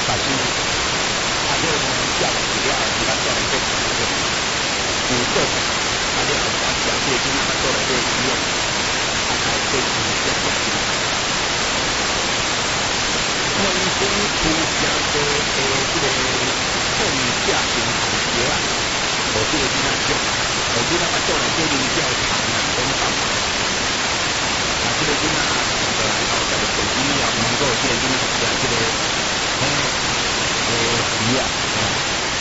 把心这个叫资料，你看叫你被有个啊，你有啥讲这些，那么做了这